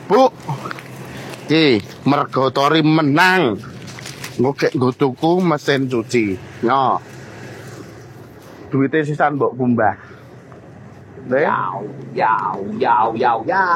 Bu, iki mergo Tori menang. Nggo tuku mesin cuci. Yo. Duite sisan mbok kumbah. Yau, yau, yau, yau, yau.